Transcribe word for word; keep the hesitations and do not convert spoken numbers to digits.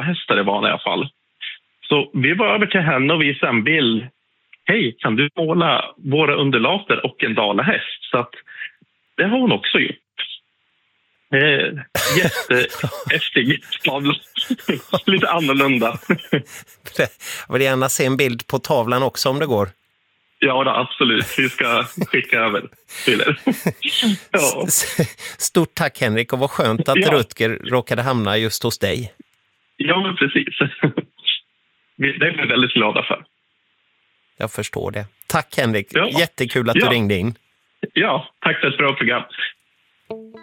dalahästar det var i alla fall. Så vi var över till henne och visade en bild. Hej, kan du måla våra undulater och en dalahäst? Så att det har hon också gjort. Eh, jättehäftig tavla. Lite annorlunda. Jag vill gärna se en bild på tavlan också om det går. Ja, då, absolut. Vi ska skicka över till er. Ja. Stort tack Henrik, och vad skönt att ja. Rutger råkade hamna just hos dig. Ja, men precis. Det är vi väldigt glada för. Jag förstår det. Tack Henrik, ja. Jättekul att ja. du ringde in. Ja, tack för ett bra program.